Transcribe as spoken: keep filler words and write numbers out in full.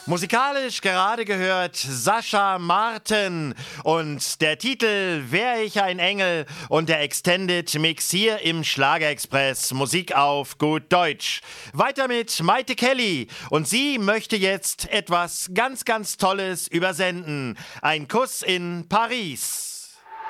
Musikalisch gerade gehört Sascha Martin und der Titel Wär ich ein Engel und der Extended Mix hier im Schlagerexpress Musik auf gut Deutsch. Weiter mit Maite Kelly und sie möchte jetzt etwas ganz, ganz Tolles übersenden. Ein Kuss in Paris.